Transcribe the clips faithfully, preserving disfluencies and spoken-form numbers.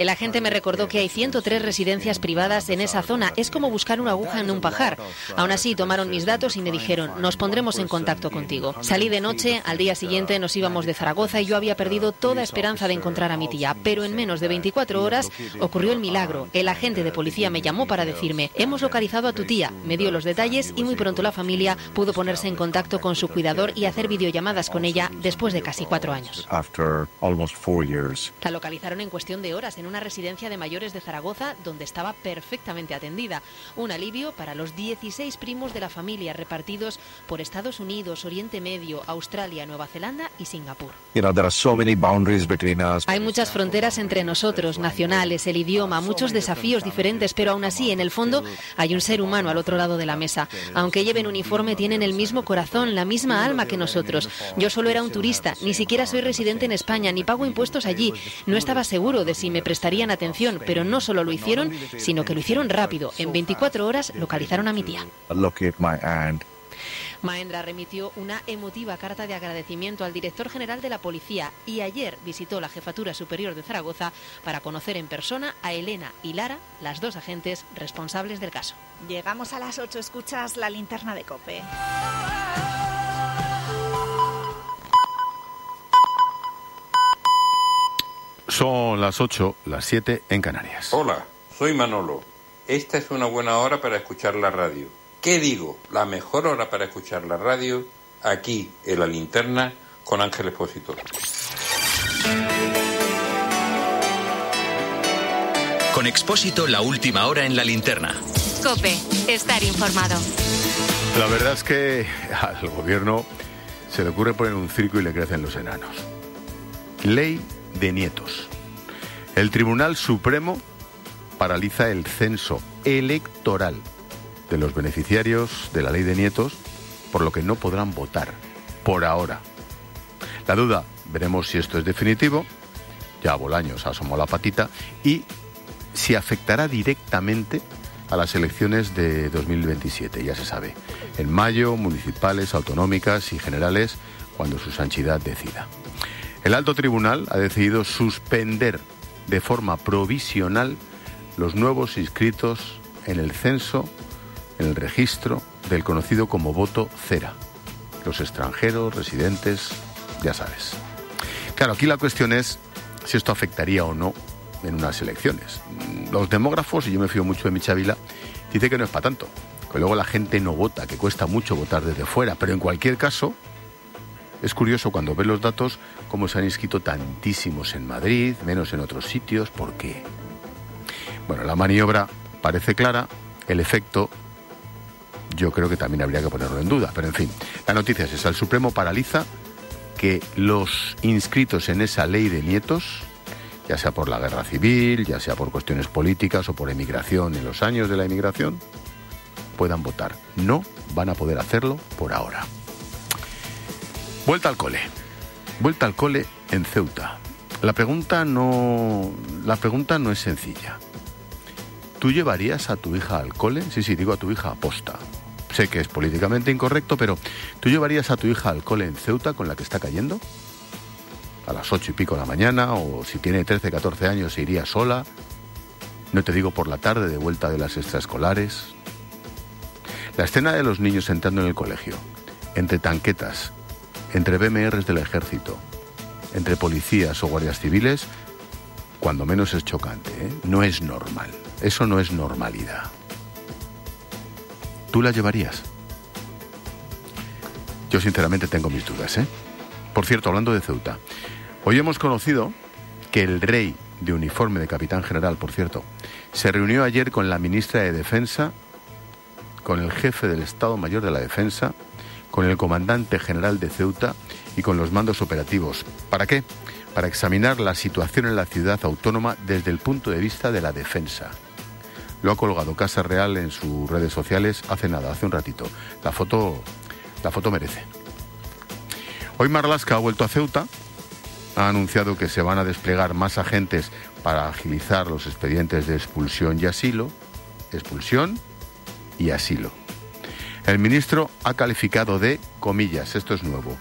El agente me recordó que hay ciento tres residencias privadas en esa zona. Es como buscar una aguja en un pajar. Aún así, tomaron mis datos y me dijeron, nos pondremos en contacto contigo. Salí de noche, al día siguiente nos íbamos de Zaragoza y yo había perdido toda esperanza de encontrar a mi tía. Pero en menos de veinticuatro horas ocurrió el milagro. El agente de policía me llamó para decirme, hemos localizado a tu tía. Me dio los detalles y muy pronto la familia pudo ponerse en contacto con su cuidador y hacer videollamadas con ella después de casi cuatro años. La localizaron en cuestión de horas en una residencia de mayores de Zaragoza donde estaba perfectamente atendida. Un alivio para los dieciséis primos de la familia repartidos por Estados Unidos, Oriente Medio, Australia, Nueva Zelanda y Singapur. Hay muchas fronteras entre nosotros, nacionales, el idioma, muchos desafíos diferentes, pero aún así, en el fondo, hay un ser humano al otro lado de la mesa. Aunque lleven uniforme, tienen el mismo corazón, la misma alma que nosotros. Yo solo era un turista, ni siquiera soy residente en España, ni pago impuestos allí. No estaba seguro de si me prestarían atención, pero no solo lo hicieron, sino que lo hicieron rápido. En veinticuatro horas localizaron a mi tía. Mahendra remitió una emotiva carta de agradecimiento al director general de la policía y ayer visitó la Jefatura Superior de Zaragoza para conocer en persona a Elena y Lara, las dos agentes responsables del caso. Llegamos a las ocho, escuchas la linterna de COPE. Son las ocho, las siete en Canarias. Hola, soy Manolo. Esta es una buena hora para escuchar la radio. ¿Qué digo? La mejor hora para escuchar la radio, aquí en La Linterna, con Ángel Expósito. Con Expósito, la última hora en La Linterna. COPE, estar informado. La verdad es que al gobierno se le ocurre poner un circo y le crecen los enanos. Ley de nietos. El Tribunal Supremo paraliza el censo electoral de los beneficiarios de la ley de nietos, por lo que no podrán votar, por ahora. La duda, veremos si esto es definitivo, ya Bolaños asomó la patita, y si afectará directamente a las elecciones de dos mil veintisiete, ya se sabe, en mayo, municipales, autonómicas y generales, cuando su santidad decida. El alto tribunal ha decidido suspender de forma provisional los nuevos inscritos en el censo, en el registro del conocido como voto cera. Los extranjeros, residentes, ya sabes. Claro, aquí la cuestión es si esto afectaría o no en unas elecciones. Los demógrafos, y yo me fío mucho de Michavila, dice que no es para tanto, que luego la gente no vota, que cuesta mucho votar desde fuera, pero en cualquier caso, es curioso cuando ves los datos cómo se han inscrito tantísimos en Madrid, menos en otros sitios. ¿Por qué? Bueno, la maniobra parece clara, el efecto yo creo que también habría que ponerlo en duda, pero en fin, la noticia es esa: el Supremo paraliza que los inscritos en esa ley de nietos, ya sea por la guerra civil, ya sea por cuestiones políticas o por emigración en los años de la emigración, puedan votar. No van a poder hacerlo por ahora. Vuelta al cole. Vuelta al cole en Ceuta. La pregunta no, la pregunta no es sencilla. ¿Tú llevarías a tu hija al cole? Sí, sí, digo a tu hija aposta. Sé que es políticamente incorrecto, pero ¿tú llevarías a tu hija al cole en Ceuta con la que está cayendo? A las ocho y pico de la mañana, o si tiene trece, catorce años, se iría sola. No te digo por la tarde, de vuelta de las extraescolares. La escena de los niños entrando en el colegio, entre tanquetas, entre B M Rs del ejército, entre policías o guardias civiles, cuando menos es chocante, ¿eh? No es normal. Eso no es normalidad. ¿Tú la llevarías? Yo sinceramente tengo mis dudas, ¿eh? Por cierto, hablando de Ceuta, hoy hemos conocido que el rey de uniforme de capitán general, por cierto, se reunió ayer con la ministra de Defensa, con el jefe del Estado Mayor de la Defensa, con el comandante general de Ceuta y con los mandos operativos. ¿Para qué? Para examinar la situación en la ciudad autónoma desde el punto de vista de la defensa. Lo ha colgado Casa Real en sus redes sociales hace nada, hace un ratito. La foto, la foto merece. Hoy Marlaska ha vuelto a Ceuta, ha anunciado que se van a desplegar más agentes para agilizar los expedientes de expulsión y asilo, expulsión y asilo. El ministro ha calificado de, comillas, esto es nuevo,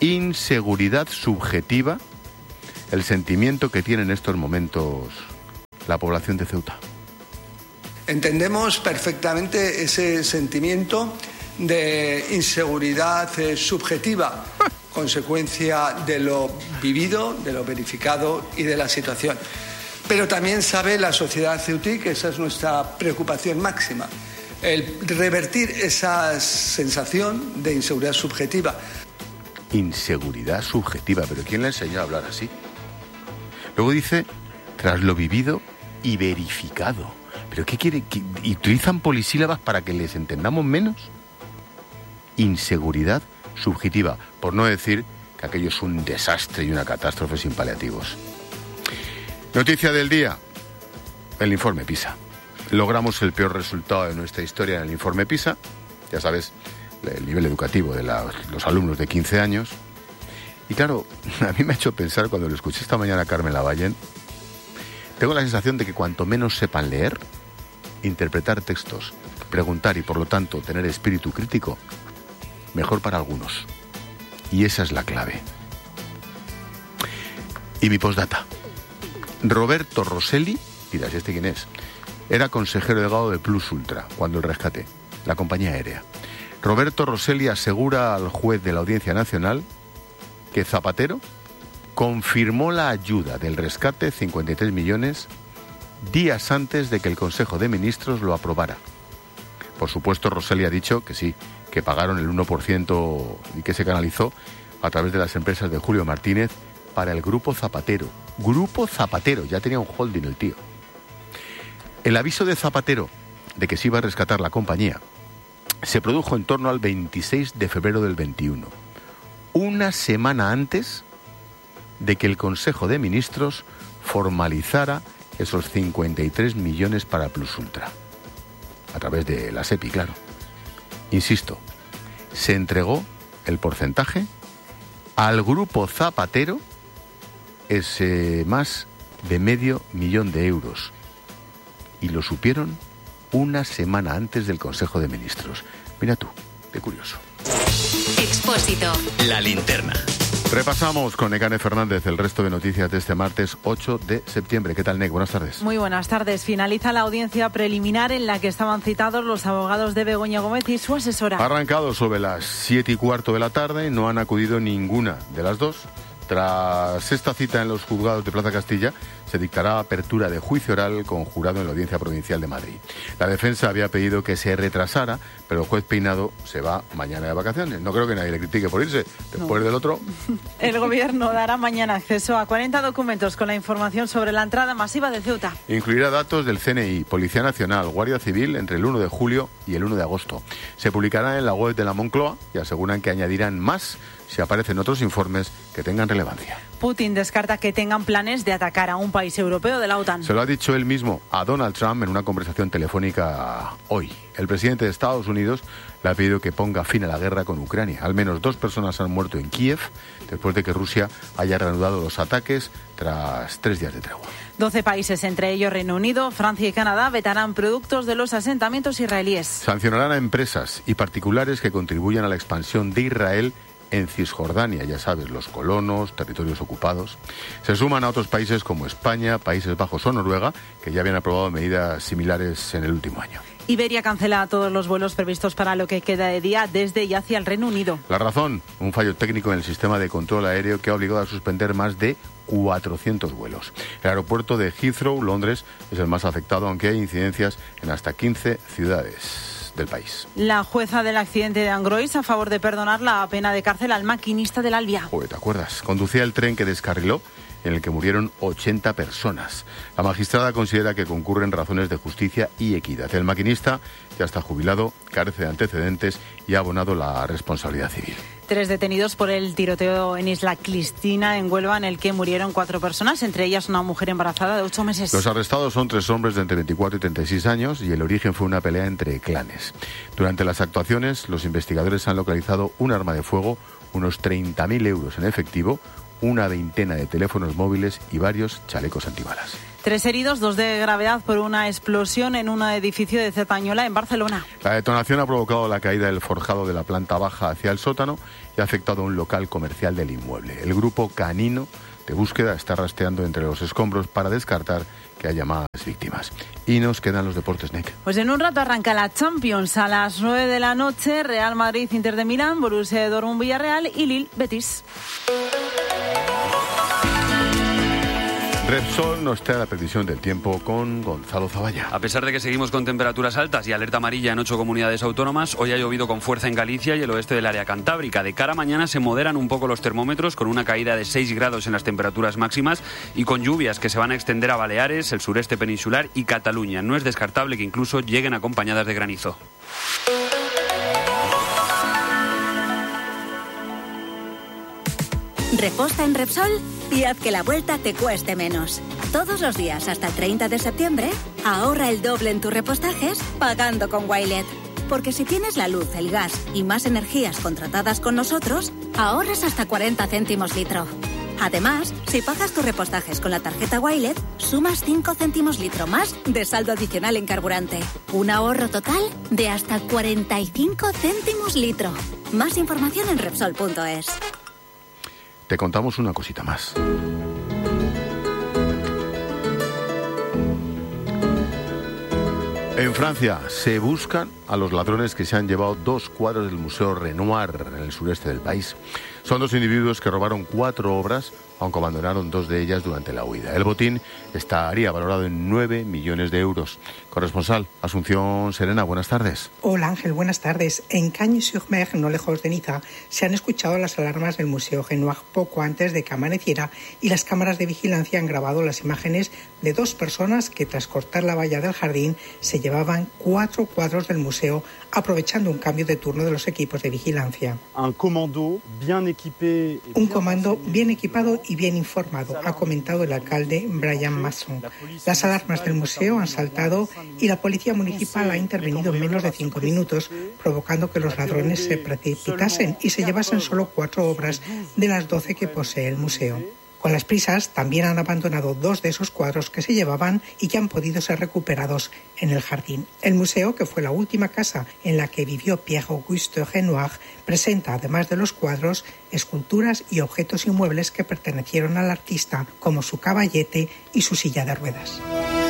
inseguridad subjetiva, el sentimiento que tiene en estos momentos la población de Ceuta. Entendemos perfectamente ese sentimiento de inseguridad eh, subjetiva, consecuencia de lo vivido, de lo verificado y de la situación. Pero también sabe la sociedad ceutí que esa es nuestra preocupación máxima, el revertir esa sensación de inseguridad subjetiva. Inseguridad subjetiva, pero ¿quién le enseñó a hablar así? Luego dice, tras lo vivido y verificado. ¿Pero qué quiere? ¿Y utilizan polisílabas para que les entendamos menos? Inseguridad subjetiva, por no decir que aquello es un desastre y una catástrofe sin paliativos. Noticia del día, el informe PISA. Logramos el peor resultado de nuestra historia en el informe PISA, ya sabes, el nivel educativo de la, los alumnos de quince años. Y claro, a mí me ha hecho pensar cuando lo escuché esta mañana a Carmen Lavallen, tengo la sensación de que cuanto menos sepan leer, interpretar textos, preguntar y por lo tanto tener espíritu crítico, mejor para algunos. Y esa es la clave. Y mi postdata. Roberto Rosselli, dirás, ¿este quién es? Era consejero delegado de Plus Ultra, cuando el rescate, la compañía aérea. Roberto Rosselli asegura al juez de la Audiencia Nacional que Zapatero confirmó la ayuda del rescate, cincuenta y tres millones, días antes de que el Consejo de Ministros lo aprobara. Por supuesto, Rosselli ha dicho que sí, que pagaron el uno por ciento y que se canalizó a través de las empresas de Julio Martínez para el Grupo Zapatero. Grupo Zapatero, ya tenía un holding el tío. El aviso de Zapatero de que se iba a rescatar la compañía se produjo en torno al veintiséis de febrero del veintiuno, una semana antes de que el Consejo de Ministros formalizara esos cincuenta y tres millones para Plus Ultra, a través de la SEPI, claro. Insisto, se entregó el porcentaje al Grupo Zapatero, ese más de medio millón de euros, y lo supieron una semana antes del Consejo de Ministros. Mira tú, qué curioso. Expósito. La linterna. Repasamos con Nekane Fernández el resto de noticias de este martes ocho de septiembre. ¿Qué tal, Nek? Buenas tardes. Muy buenas tardes. Finaliza la audiencia preliminar en la que estaban citados los abogados de Begoña Gómez y su asesora. Ha arrancado sobre las siete y cuarto de la tarde, no han acudido ninguna de las dos. Tras esta cita en los juzgados de Plaza Castilla, se dictará apertura de juicio oral con jurado en la Audiencia Provincial de Madrid. La defensa había pedido que se retrasara, pero el juez Peinado se va mañana de vacaciones. No creo que nadie le critique por irse. Después no. del otro... El Gobierno dará mañana acceso a cuarenta documentos con la información sobre la entrada masiva de Ceuta. Incluirá datos del C N I, Policía Nacional, Guardia Civil entre el uno de julio y el uno de agosto. Se publicará en la web de la Moncloa y aseguran que añadirán más si aparecen otros informes que tengan relevancia. Putin descarta que tengan planes de atacar a un país europeo de la OTAN. Se lo ha dicho él mismo a Donald Trump en una conversación telefónica hoy. El presidente de Estados Unidos le ha pedido que ponga fin a la guerra con Ucrania. Al menos dos personas han muerto en Kiev después de que Rusia haya reanudado los ataques tras tres días de tregua. Doce países, entre ellos Reino Unido, Francia y Canadá, vetarán productos de los asentamientos israelíes. Sancionarán a empresas y particulares que contribuyan a la expansión de Israel en Cisjordania, ya sabes, los colonos, territorios ocupados. Se suman a otros países como España, Países Bajos o Noruega, que ya habían aprobado medidas similares en el último año. Iberia cancela todos los vuelos previstos para lo que queda de día desde y hacia el Reino Unido. La razón, un fallo técnico en el sistema de control aéreo que ha obligado a suspender más de cuatrocientos vuelos. El aeropuerto de Heathrow, Londres, es el más afectado, aunque hay incidencias en hasta quince ciudades del país. La jueza del accidente de Angrois a favor de perdonar la pena de cárcel al maquinista del Alvia. Joder, ¿te acuerdas? Conducía el tren que descarriló, en el que murieron ochenta personas. La magistrada considera que concurren razones de justicia y equidad. El maquinista ya está jubilado, carece de antecedentes y ha abonado la responsabilidad civil. Tres detenidos por el tiroteo en Isla Cristina, en Huelva, en el que murieron cuatro personas, entre ellas una mujer embarazada de ocho meses. Los arrestados son tres hombres de entre veinticuatro y treinta y seis años y el origen fue una pelea entre clanes. Durante las actuaciones, los investigadores han localizado un arma de fuego, unos treinta mil euros en efectivo, una veintena de teléfonos móviles y varios chalecos antibalas. Tres heridos, dos de gravedad por una explosión en un edificio de Cerdañola, en Barcelona. La detonación ha provocado la caída del forjado de la planta baja hacia el sótano y ha afectado a un local comercial del inmueble. El grupo Canino de búsqueda está rastreando entre los escombros para descartar que haya más víctimas. Y nos quedan los deportes, Nick. Pues en un rato arranca la Champions a las nueve de la noche. Real Madrid, Inter de Milán, Borussia Dortmund, Villarreal y Lille, Betis. Repsol nos trae la predicción del tiempo con Gonzalo Zavalla. A pesar de que seguimos con temperaturas altas y alerta amarilla en ocho comunidades autónomas, hoy ha llovido con fuerza en Galicia y el oeste del área cantábrica. De cara a mañana se moderan un poco los termómetros con una caída de seis grados en las temperaturas máximas y con lluvias que se van a extender a Baleares, el sureste peninsular y Cataluña. No es descartable que incluso lleguen acompañadas de granizo. Reposta en Repsol y haz que la vuelta te cueste menos. Todos los días hasta el treinta de septiembre, ahorra el doble en tus repostajes pagando con Wilet. Porque si tienes la luz, el gas y más energías contratadas con nosotros, ahorras hasta cuarenta céntimos litro. Además, si pagas tus repostajes con la tarjeta Wilet, sumas cinco céntimos litro más de saldo adicional en carburante. Un ahorro total de hasta cuarenta y cinco céntimos litro. Más información en Repsol punto es. Te contamos una cosita más. En Francia se buscan a los ladrones que se han llevado dos cuadros del Museo Renoir en el sureste del país. Son dos individuos que robaron cuatro obras, aunque abandonaron dos de ellas durante la huida. El botín estaría valorado en nueve millones de euros. Corresponsal, Asunción Serena, buenas tardes. Hola Ángel, buenas tardes. En Cagnes-sur-Mer, no lejos de Niza, se han escuchado las alarmas del Museo Renoir poco antes de que amaneciera y las cámaras de vigilancia han grabado las imágenes de dos personas que tras cortar la valla del jardín se llevaban cuatro cuadros del museo aprovechando un cambio de turno de los equipos de vigilancia. Un comando bien equipé, un comando bien equipado y bien informado, ha comentado el alcalde Brian Masson. Las alarmas del museo han saltado y la policía municipal ha intervenido en menos de cinco minutos, provocando que los ladrones se precipitasen y se llevasen solo cuatro obras de las doce que posee el museo. Con las prisas también han abandonado dos de esos cuadros que se llevaban y que han podido ser recuperados en el jardín. El museo, que fue la última casa en la que vivió Pierre-Auguste Renoir, presenta, además de los cuadros, esculturas y objetos inmuebles que pertenecieron al artista, como su caballete y su silla de ruedas.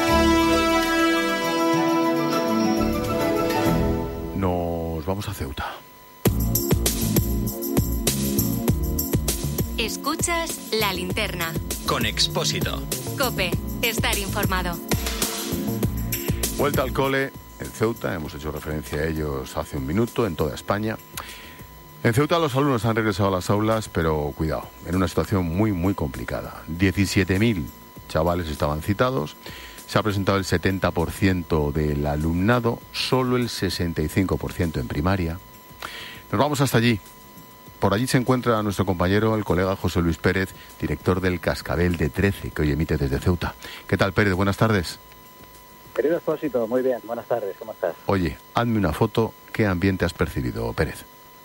Nos vamos a Ceuta. Escuchas La Linterna. Con Expósito. COPE. Estar informado. Vuelta al cole en Ceuta. Hemos hecho referencia a ellos hace un minuto en toda España. En Ceuta los alumnos han regresado a las aulas, pero cuidado, en una situación muy, muy complicada. diecisiete mil chavales estaban citados. Se ha presentado el setenta por ciento del alumnado, solo el sesenta y cinco por ciento en primaria. Nos vamos hasta allí. Por allí se encuentra nuestro compañero, el colega José Luis Pérez, director del Cascabel de trece, que hoy emite desde Ceuta. ¿Qué tal, Pérez? Buenas tardes. Querido Expósito, muy bien. Buenas tardes. ¿Cómo estás? Oye, hazme una foto. ¿Qué ambiente has percibido, Pérez?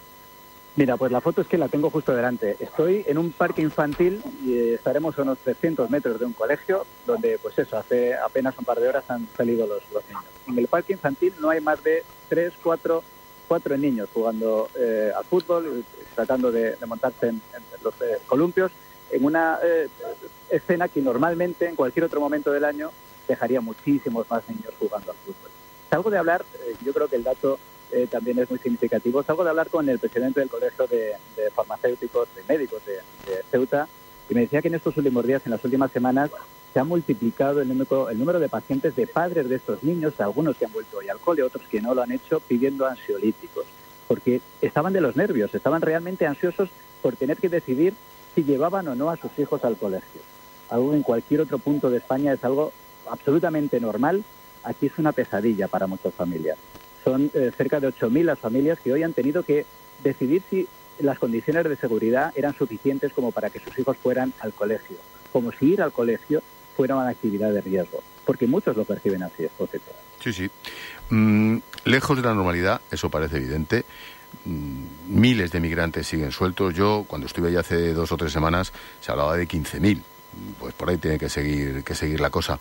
Mira, pues la foto es que la tengo justo delante. Estoy en un parque infantil y estaremos a unos trescientos metros de un colegio donde, pues eso, hace apenas un par de horas han salido los, los niños. En el parque infantil no hay más de tres, cuatro... cuatro niños jugando eh, al fútbol, tratando de, de montarse en, en los eh, columpios, en una eh, escena que normalmente en cualquier otro momento del año dejaría muchísimos más niños jugando al fútbol. Salgo de hablar, eh, yo creo que el dato eh, también es muy significativo, salgo de hablar con el presidente del Colegio de, de Farmacéuticos, de Médicos de, de Ceuta, y me decía que en estos últimos días, en las últimas semanas, se ha multiplicado el número, el número de pacientes de padres de estos niños, algunos que han vuelto hoy al cole, otros que no lo han hecho, pidiendo ansiolíticos, porque estaban de los nervios, estaban realmente ansiosos por tener que decidir si llevaban o no a sus hijos al colegio. Algo en cualquier otro punto de España es algo absolutamente normal, aquí es una pesadilla para muchas familias. Son eh, cerca de ocho mil las familias que hoy han tenido que decidir si las condiciones de seguridad eran suficientes como para que sus hijos fueran al colegio, como si ir al colegio fuera una actividad de riesgo, porque muchos lo perciben así, Expósito. Sí, sí. Mm, lejos de la normalidad, eso parece evidente. Mm, miles de migrantes siguen sueltos. Yo, cuando estuve allí hace dos o tres semanas, se hablaba de quince mil. Pues por ahí tiene que seguir, que seguir la cosa.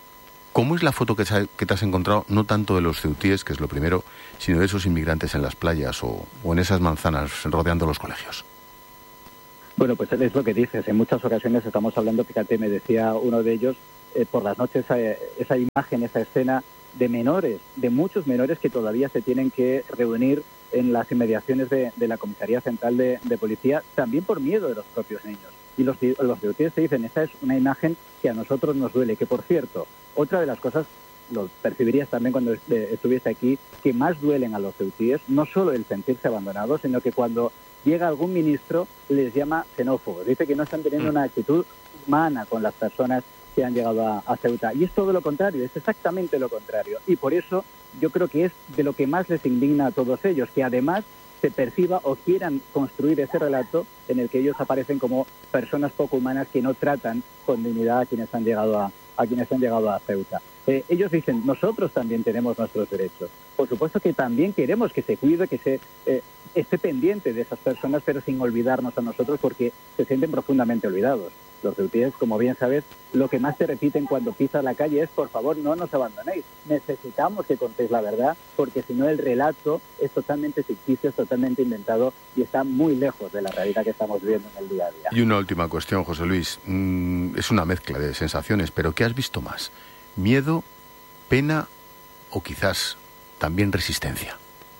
¿Cómo es la foto que, que te has encontrado, no tanto de los ceutíes, que es lo primero, sino de esos inmigrantes en las playas o, o en esas manzanas rodeando los colegios? Bueno, pues es lo que dices. En muchas ocasiones estamos hablando, fíjate, me decía uno de ellos, eh, por las noches esa, esa imagen, esa escena de menores, de muchos menores que todavía se tienen que reunir en las inmediaciones de, de la Comisaría Central de, de Policía, también por miedo de los propios niños. Y los, los de U T I te dicen, esa es una imagen que a nosotros nos duele, que por cierto, otra de las cosas, lo percibirías también cuando estuviese aquí, que más duelen a los de U T I es no solo el sentirse abandonados, sino que cuando llega algún ministro les llama xenófobos. Dice que no están teniendo una actitud humana con las personas que han llegado a, a Ceuta. Y es todo lo contrario, es exactamente lo contrario. Y por eso yo creo que es de lo que más les indigna a todos ellos, que además se perciba o quieran construir ese relato en el que ellos aparecen como personas poco humanas que no tratan con dignidad a quienes han llegado a, a quienes han llegado a Ceuta. Eh, ellos dicen, nosotros también tenemos nuestros derechos. Por supuesto que también queremos que se cuide, que se eh, esté pendiente de esas personas, pero sin olvidarnos a nosotros porque se sienten profundamente olvidados. Los ceutíes, como bien sabes, lo que más te repiten cuando pisas la calle es, por favor, no nos abandonéis. Necesitamos que contéis la verdad, porque si no el relato es totalmente ficticio, es totalmente inventado y está muy lejos de la realidad que estamos viviendo en el día a día. Y una última cuestión, José Luis. Mm, es una mezcla de sensaciones, pero ¿qué has visto más? ¿Miedo, pena o quizás también resistencia?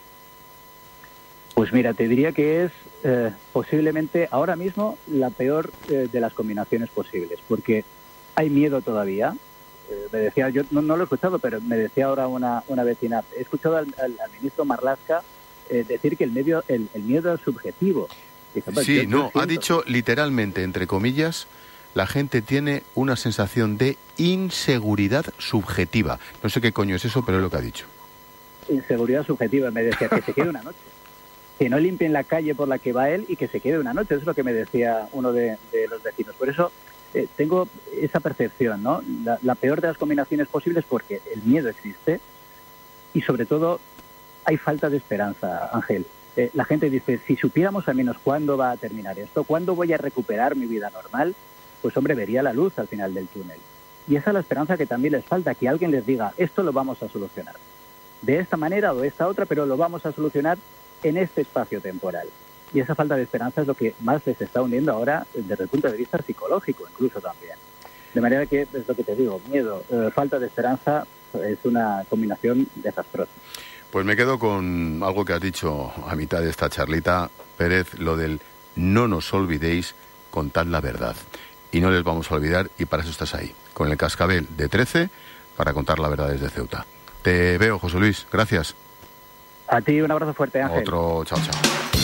Pues mira, te diría que es eh, posiblemente ahora mismo la peor eh, de las combinaciones posibles, porque hay miedo todavía. Eh, me decía, yo no, no lo he escuchado, pero me decía ahora una, una vecina, he escuchado al, al, al ministro Marlaska eh, decir que el, medio, el, el miedo es subjetivo. Dice, pues, sí, yo, yo no, siento... ha dicho literalmente, entre comillas, la gente tiene una sensación de inseguridad subjetiva. No sé qué coño es eso, pero es lo que ha dicho. Inseguridad subjetiva, me decía, que se quede una noche. Que no limpien la calle por la que va él y que se quede una noche. Eso es lo que me decía uno de, de los vecinos. Por eso eh, tengo esa percepción, ¿no? La, la peor de las combinaciones posibles porque el miedo existe y sobre todo hay falta de esperanza, Ángel. Eh, la gente dice, si supiéramos al menos cuándo va a terminar esto, cuándo voy a recuperar mi vida normal, pues hombre, vería la luz al final del túnel. Y esa es la esperanza que también les falta, que alguien les diga, esto lo vamos a solucionar. De esta manera o de esta otra, pero lo vamos a solucionar en este espacio temporal. Y esa falta de esperanza es lo que más les está hundiendo ahora desde el punto de vista psicológico, incluso también. De manera que, es lo que te digo, miedo, eh, falta de esperanza es una combinación desastrosa. Pues me quedo con algo que has dicho a mitad de esta charlita, Pérez, lo del no nos olvidéis, contad la verdad. Y no les vamos a olvidar, y para eso estás ahí, con el cascabel de trece, para contar la verdad desde Ceuta. Te veo, José Luis, gracias. A ti un abrazo fuerte, Ángel. Otro, chao, chao.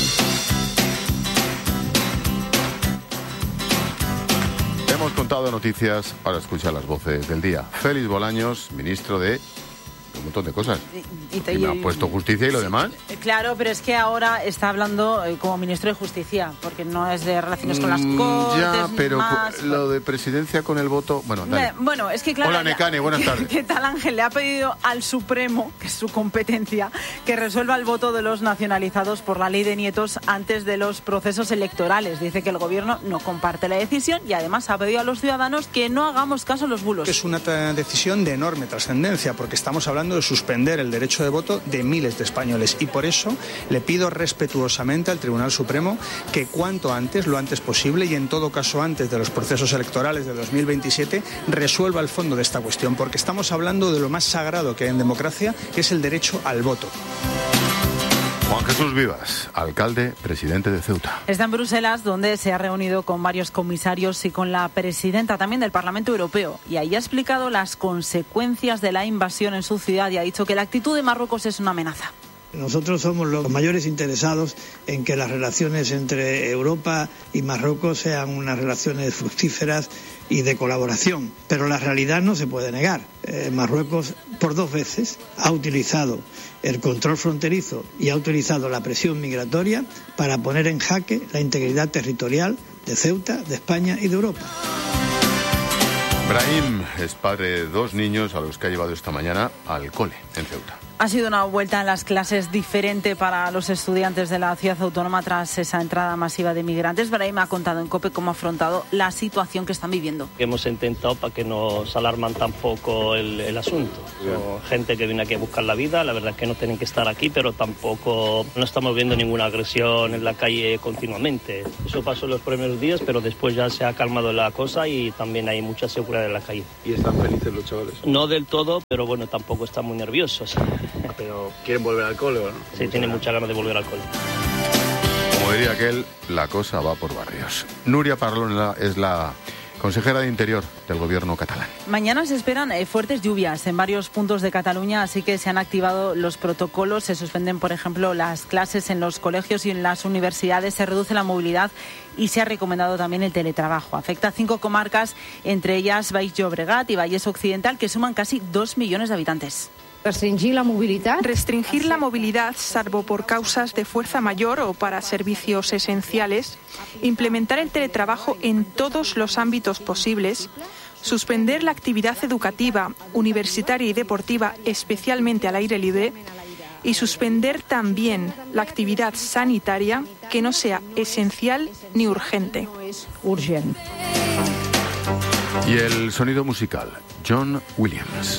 Hemos contado noticias, ahora escucha las voces del día. Félix Bolaños, ministro de un montón de cosas. Y, te, y me ha puesto justicia y lo demás. Claro, pero es que ahora está hablando eh, como ministro de Justicia, porque no es de relaciones con las Cortes. Ya, pero más, lo bueno. de presidencia con el voto... Bueno, dale. Bueno, es que claro... Hola, Necane, buenas tardes. ¿Qué tal, Ángel? Le ha pedido al Supremo, que es su competencia, que resuelva el voto de los nacionalizados por la ley de nietos antes de los procesos electorales. Dice que el gobierno no comparte la decisión y además ha pedido a los ciudadanos que no hagamos caso a los bulos. Es una decisión de enorme trascendencia, porque estamos hablando de suspender el derecho de voto de miles de españoles y por eso le pido respetuosamente al Tribunal Supremo que cuanto antes, lo antes posible y en todo caso antes de los procesos electorales de dos mil veintisiete resuelva el fondo de esta cuestión, porque estamos hablando de lo más sagrado que hay en democracia, que es el derecho al voto. Juan Jesús Vivas, alcalde, presidente de Ceuta. Está en Bruselas, donde se ha reunido con varios comisarios y con la presidenta también del Parlamento Europeo. Y ahí ha explicado las consecuencias de la invasión en su ciudad y ha dicho que la actitud de Marruecos es una amenaza. Nosotros somos los mayores interesados en que las relaciones entre Europa y Marruecos sean unas relaciones fructíferas y de colaboración. Pero la realidad no se puede negar. Eh, Marruecos por dos veces ha utilizado el control fronterizo y ha utilizado la presión migratoria para poner en jaque la integridad territorial de Ceuta, de España y de Europa. Brahim es padre de dos niños a los que ha llevado esta mañana al cole en Ceuta. Ha sido una vuelta en las clases diferente para los estudiantes de la ciudad autónoma tras esa entrada masiva de migrantes. Brahim ha contado en COPE cómo ha afrontado la situación que están viviendo. Hemos intentado para que nos alarman tampoco el, el asunto. Son gente que viene aquí a buscar la vida, la verdad es que no tienen que estar aquí, pero tampoco no estamos viendo ninguna agresión en la calle continuamente. Eso pasó en los primeros días, pero después ya se ha calmado la cosa y también hay mucha seguridad en la calle. ¿Y están felices los chavales? No del todo, pero bueno, tampoco están muy nerviosos. Pero quieren volver al cole, ¿o no? Sí, tienen muchas ganas de volver al cole. Como diría aquel, la cosa va por barrios. Núria Parlon es la consejera de Interior del gobierno catalán. Mañana se esperan eh, fuertes lluvias en varios puntos de Cataluña, así que se han activado los protocolos. Se suspenden, por ejemplo, las clases en los colegios y en las universidades. Se reduce la movilidad y se ha recomendado también el teletrabajo. Afecta a cinco comarcas, entre ellas Baix Llobregat y Vallès Occidental, que suman casi dos millones de habitantes. Restringir la movilidad. Restringir la movilidad, salvo por causas de fuerza mayor o para servicios esenciales. Implementar el teletrabajo en todos los ámbitos posibles. Suspender la actividad educativa, universitaria y deportiva, especialmente al aire libre. Y suspender también la actividad sanitaria que no sea esencial ni urgente. Urgent. Y el sonido musical, John Williams.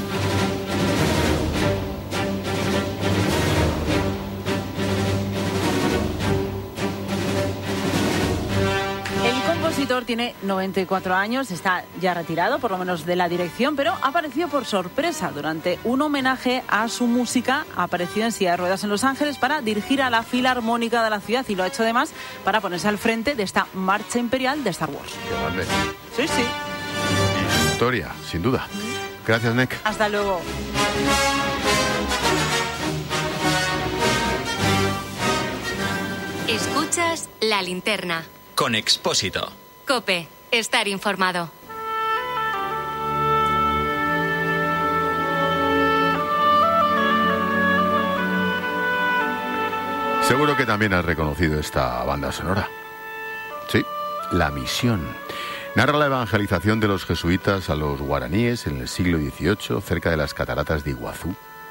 El compositor tiene noventa y cuatro años, está ya retirado, por lo menos de la dirección, pero ha aparecido por sorpresa durante un homenaje a su música. Ha aparecido en silla de ruedas en Los Ángeles para dirigir a la Filarmónica de la ciudad y lo ha hecho además para ponerse al frente de esta marcha imperial de Star Wars. Qué grande. Sí, sí. Historia, sin duda. Gracias, Nek. Hasta luego. Escuchas La Linterna. Con Expósito. COPE. Estar informado. Seguro que también has reconocido esta banda sonora. Sí, La Misión. Narra la evangelización de los jesuitas a los guaraníes en el siglo dieciocho, cerca de las cataratas de Iguazú.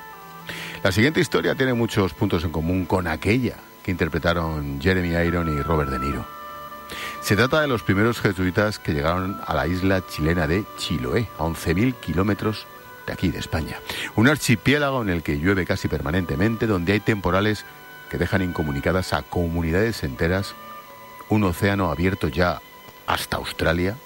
La siguiente historia tiene muchos puntos en común con aquella que interpretaron Jeremy Irons y Robert De Niro. Se trata de los primeros jesuitas que llegaron a la isla chilena de Chiloé, a once mil kilómetros de aquí, de España. Un archipiélago en el que llueve casi permanentemente, donde hay temporales que dejan incomunicadas a comunidades enteras, un océano abierto ya hasta Australia.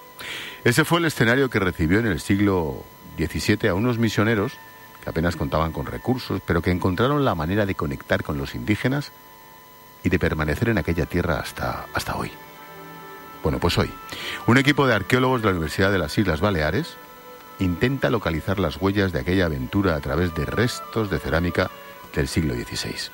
Ese fue el escenario que recibió en el siglo diecisiete a unos misioneros que apenas contaban con recursos, pero que encontraron la manera de conectar con los indígenas y de permanecer en aquella tierra hasta, hasta hoy. Bueno, pues hoy, un equipo de arqueólogos de la Universidad de las Islas Baleares intenta localizar las huellas de aquella aventura a través de restos de cerámica del siglo dieciséis.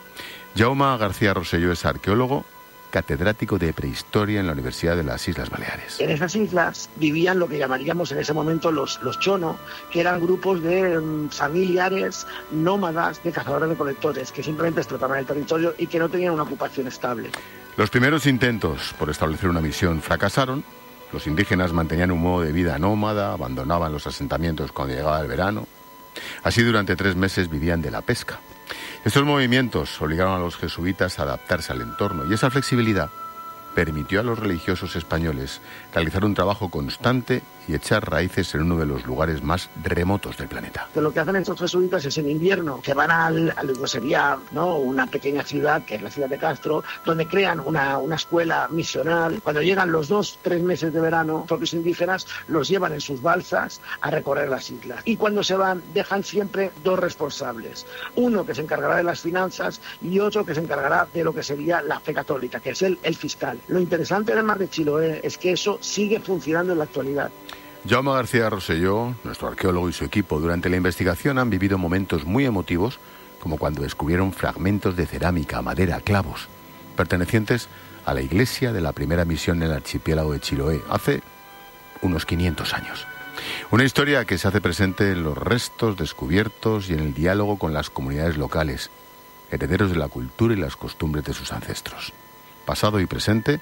Jaume García Rosselló es arqueólogo, catedrático de prehistoria en la Universidad de las Islas Baleares. En esas islas vivían lo que llamaríamos en ese momento los, los chono, que eran grupos de um, familiares nómadas de cazadores-recolectores que simplemente explotaban el territorio y que no tenían una ocupación estable. Los primeros intentos por establecer una misión fracasaron. Los indígenas mantenían un modo de vida nómada, abandonaban los asentamientos cuando llegaba el verano. Así durante tres meses vivían de la pesca. Estos movimientos obligaron a los jesuitas a adaptarse al entorno y esa flexibilidad permitió a los religiosos españoles realizar un trabajo constante y echar raíces en uno de los lugares más remotos del planeta. Lo que hacen estos jesuitas es en invierno, que van al, a lo que sería, ¿no?, una pequeña ciudad, que es la ciudad de Castro, donde crean una, una escuela misional. Cuando llegan los dos, tres meses de verano, los propios indígenas los llevan en sus balsas a recorrer las islas. Y cuando se van, dejan siempre dos responsables. Uno que se encargará de las finanzas y otro que se encargará de lo que sería la fe católica, que es el, el fiscal. Lo interesante del mar de Chiloé es que eso sigue funcionando en la actualidad. Jaume García Rosselló, nuestro arqueólogo, y su equipo durante la investigación han vivido momentos muy emotivos, como cuando descubrieron fragmentos de cerámica, madera, clavos, pertenecientes a la iglesia de la primera misión en el archipiélago de Chiloé, hace unos quinientos años. Una historia que se hace presente en los restos descubiertos y en el diálogo con las comunidades locales, herederos de la cultura y las costumbres de sus ancestros. Pasado y presente,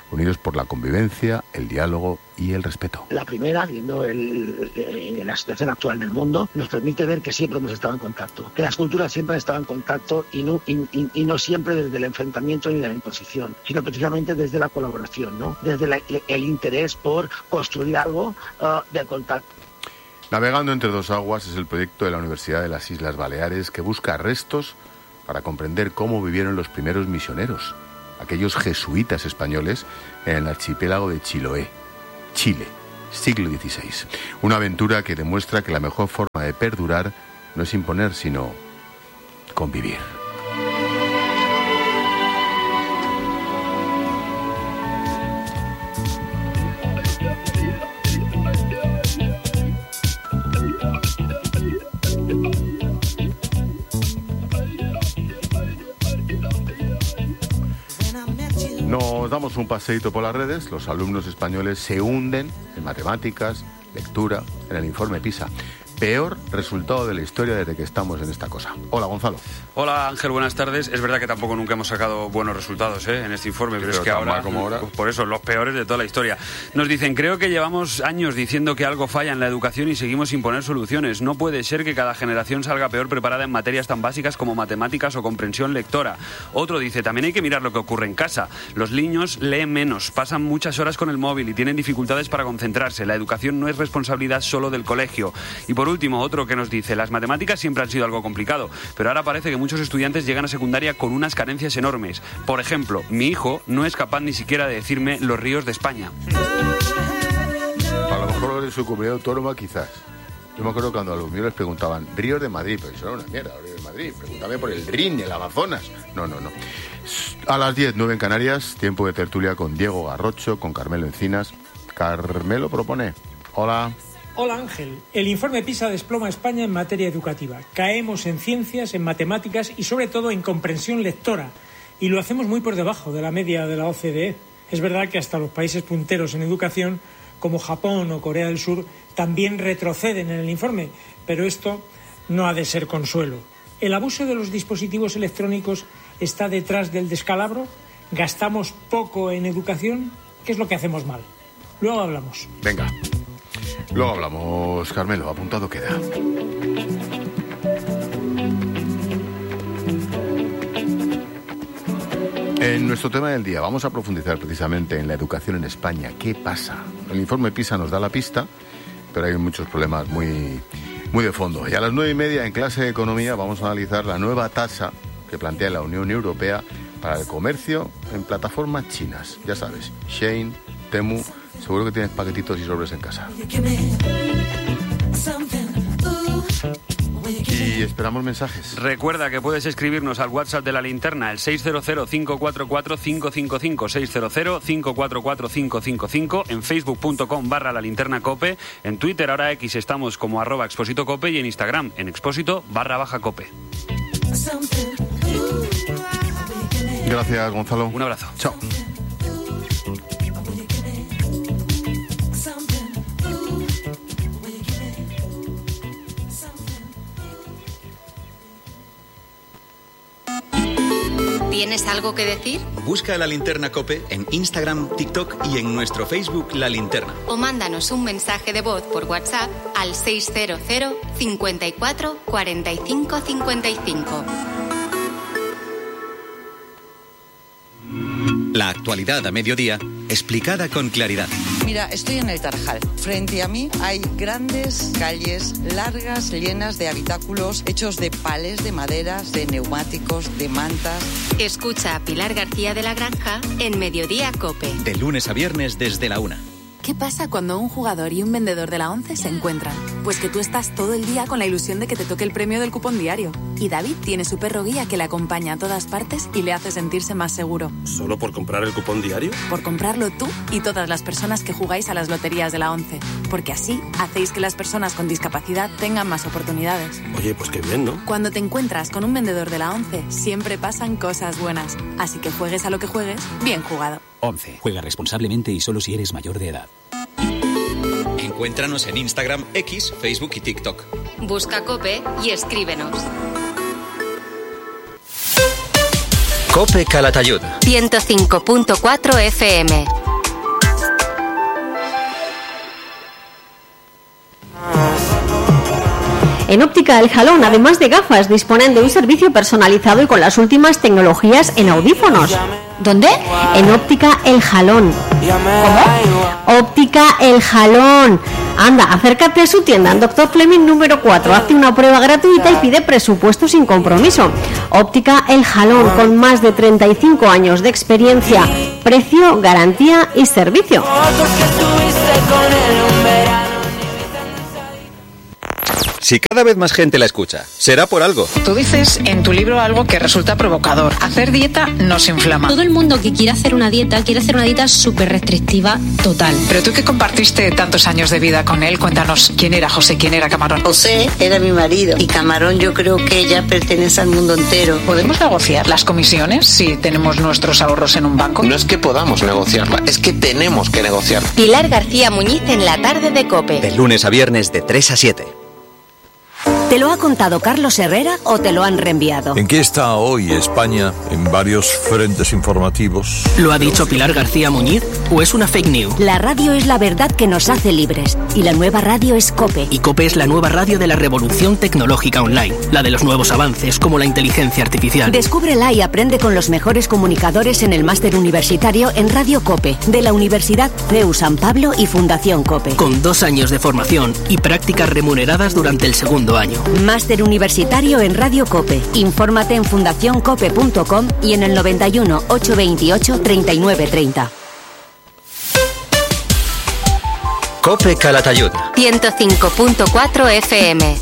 unidos por la convivencia, el diálogo y el respeto. La primera, viendo el, el, la situación actual del mundo, nos permite ver que siempre hemos estado en contacto, que las culturas siempre han estado en contacto y no, y, y, y no siempre desde el enfrentamiento ni la imposición, sino precisamente desde la colaboración, ¿no? Desde la, el interés por construir algo uh, de contacto. Navegando entre dos aguas es el proyecto de la Universidad de las Islas Baleares que busca restos para comprender cómo vivieron los primeros misioneros, aquellos jesuitas españoles en el archipiélago de Chiloé, Chile, siglo dieciséis. Una aventura que demuestra que la mejor forma de perdurar no es imponer, sino convivir. Nos damos un paseíto por las redes. Los alumnos españoles se hunden en matemáticas, lectura, en el informe PISA. Peor resultado de la historia desde que estamos en esta cosa. Hola, Gonzalo. Hola, Ángel, buenas tardes. Es verdad que tampoco nunca hemos sacado buenos resultados ¿eh? en este informe, pero, pero es que ahora, como ahora, por eso, los peores de toda la historia. Nos dicen, creo que llevamos años diciendo que algo falla en la educación y seguimos sin poner soluciones. No puede ser que cada generación salga peor preparada en materias tan básicas como matemáticas o comprensión lectora. Otro dice, también hay que mirar lo que ocurre en casa. Los niños leen menos, pasan muchas horas con el móvil y tienen dificultades para concentrarse. La educación no es responsabilidad solo del colegio. Y por último, otro que nos dice, las matemáticas siempre han sido algo complicado, pero ahora parece que muchos estudiantes llegan a secundaria con unas carencias enormes. Por ejemplo, mi hijo no es capaz ni siquiera de decirme los ríos de España. A lo mejor en su comunidad autónoma quizás. Yo me acuerdo cuando a los míos les preguntaban ríos de Madrid, pero eso era una mierda, ríos de Madrid. Pregúntame por el Rin, el Amazonas. No, no, no. A las diez, nueve en Canarias, tiempo de tertulia con Diego Garrocho, con Carmelo Encinas. Carmelo propone. Hola. Hola Ángel, el informe PISA desploma a España en materia educativa. Caemos en ciencias, en matemáticas y sobre todo en comprensión lectora. Y lo hacemos muy por debajo de la media de la O C D E. Es verdad que hasta los países punteros en educación, como Japón o Corea del Sur, también retroceden en el informe. Pero esto no ha de ser consuelo. ¿El abuso de los dispositivos electrónicos está detrás del descalabro? ¿Gastamos poco en educación? ¿Qué es lo que hacemos mal? Luego hablamos. Venga. Luego hablamos, Carmelo, apuntado queda. En nuestro tema del día vamos a profundizar precisamente en la educación en España. ¿Qué pasa? El informe PISA nos da la pista, pero hay muchos problemas muy, muy de fondo. Y a las nueve y media en clase de economía vamos a analizar la nueva tasa que plantea la Unión Europea para el comercio en plataformas chinas. Ya sabes, Shein, Temu. Seguro que tienes paquetitos y sobres en casa. Y esperamos mensajes. Recuerda que puedes escribirnos al WhatsApp de la linterna, el seis cero cero, cinco cuatro cuatro, cinco cinco cinco, seis cero cero, cinco cuatro cuatro, cinco cinco cinco, en facebook punto com barra la linterna cope, en Twitter, ahora X, estamos como arroba expósito cope y en Instagram, en expósito barra baja cope. Gracias, Gonzalo. Un abrazo. Chao. ¿Tienes algo que decir? Busca La Linterna COPE en Instagram, TikTok y en nuestro Facebook La Linterna. O mándanos un mensaje de voz por WhatsApp al seis cero cero, cincuenta y cuatro, cuarenta y cinco, cincuenta y cinco. La actualidad a mediodía, explicada con claridad. Mira, estoy en el Tarajal. Frente a mí hay grandes calles largas, llenas de habitáculos hechos de pales, de maderas, de neumáticos, de mantas. Escucha a Pilar García de la Granja en Mediodía COPE. De lunes a viernes desde la una. ¿Qué pasa cuando un jugador y un vendedor de la ONCE se encuentran? Pues que tú estás todo el día con la ilusión de que te toque el premio del cupón diario. Y David tiene su perro guía que le acompaña a todas partes y le hace sentirse más seguro. ¿Solo por comprar el cupón diario? Por comprarlo tú y todas las personas que jugáis a las loterías de la ONCE. Porque así hacéis que las personas con discapacidad tengan más oportunidades. Oye, pues qué bien, ¿no? Cuando te encuentras con un vendedor de la ONCE, siempre pasan cosas buenas. Así que juegues a lo que juegues, bien jugado. ONCE. Juega responsablemente y solo si eres mayor de edad. Encuéntranos en Instagram, X, Facebook y TikTok. Busca COPE y escríbenos. COPE Calatayud. ciento cinco punto cuatro F M. En Óptica El Jalón, además de gafas, disponen de un servicio personalizado y con las últimas tecnologías en audífonos. ¿Dónde? En Óptica El Jalón. ¿Cómo? Óptica El Jalón. Anda, acércate a su tienda en Doctor Fleming número cuatro, hazte una prueba gratuita y pide presupuesto sin compromiso. Óptica El Jalón, con más de treinta y cinco años de experiencia, precio, garantía y servicio. Si cada vez más gente la escucha, será por algo. Tú dices en tu libro algo que resulta provocador. Hacer dieta nos inflama. Todo el mundo que quiere hacer una dieta, quiere hacer una dieta súper restrictiva, total. Pero tú que compartiste tantos años de vida con él, cuéntanos quién era José, quién era Camarón. José era mi marido y Camarón yo creo que ella pertenece al mundo entero. ¿Podemos negociar las comisiones si tenemos nuestros ahorros en un banco? No es que podamos negociarla, es que tenemos que negociar. Pilar García Muñiz en la tarde de COPE. De lunes a viernes de tres a siete. ¿Te lo ha contado Carlos Herrera o te lo han reenviado? ¿En qué está hoy España en varios frentes informativos? ¿Lo ha dicho Pilar García Muñiz o es una fake news? La radio es la verdad que nos hace libres y la nueva radio es COPE. Y COPE es la nueva radio de la revolución tecnológica online, la de los nuevos avances como la inteligencia artificial. Descúbrela y aprende con los mejores comunicadores en el máster universitario en Radio COPE de la Universidad C E U San Pablo y Fundación COPE. Con dos años de formación y prácticas remuneradas durante el segundo año. Máster universitario en Radio COPE. Infórmate en fundación cope punto com y en el noventa y uno, ochocientos veintiocho, treinta y nueve treinta. COPE Calatayud. ciento cinco punto cuatro F M.